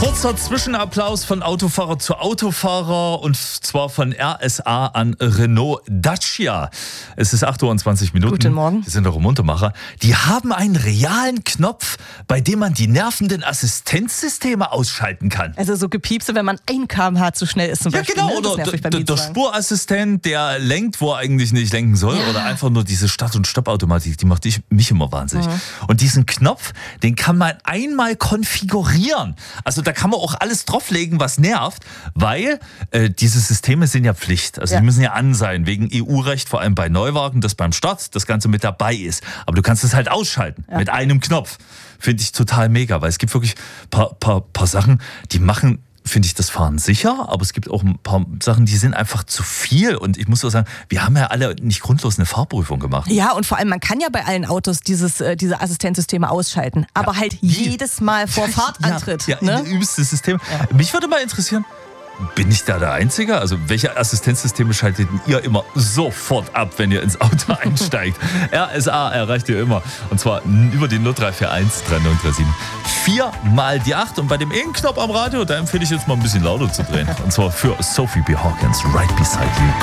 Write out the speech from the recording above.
Kurzer Zwischenapplaus von Autofahrer zu Autofahrer und zwar von RSA an Renault Dacia. Es ist 8:20 Uhr. Guten Morgen. Wir sind der Remontemacher. Die haben einen realen Knopf, bei dem man die nervenden Assistenzsysteme ausschalten kann. Also so Gepiepse, wenn man 1 km/h zu schnell ist zum Beispiel. Ja, genau. Ne? Das Oder nervt mich beim der Mietwagen. Spurassistent, der lenkt, wo er eigentlich nicht lenken soll. Ja. Oder einfach nur diese Start- und Stoppautomatik, die macht mich immer wahnsinnig. Und diesen Knopf, den kann man einmal konfigurieren. Also da kann man auch alles drauflegen, was nervt, weil diese Systeme sind ja Pflicht. Also die müssen ja an sein, wegen EU-Recht, vor allem bei Neuwagen, dass beim Start das Ganze mit dabei ist. Aber du kannst es halt ausschalten mit einem Knopf. Finde ich total mega, weil es gibt wirklich paar Sachen, die machen, finde ich, das Fahren sicher, aber es gibt auch ein paar Sachen, die sind einfach zu viel. Und ich muss auch sagen, wir haben ja alle nicht grundlos eine Fahrprüfung gemacht. Ja, und vor allem, man kann ja bei allen Autos diese Assistenzsysteme ausschalten. Aber halt jedes Mal vor Fahrtantritt. Ja, ne? übelstes System. Mich würde mal interessieren, bin ich da der Einzige? Also welche Assistenzsysteme schaltet ihr immer sofort ab, wenn ihr ins Auto einsteigt? RSA erreicht ihr immer. Und zwar über die 0341 3937 4 × die 8. Und bei dem E-Knopf am Radio, da empfehle ich jetzt mal ein bisschen lauter zu drehen. Und zwar für Sophie B. Hawkins, Right Beside You.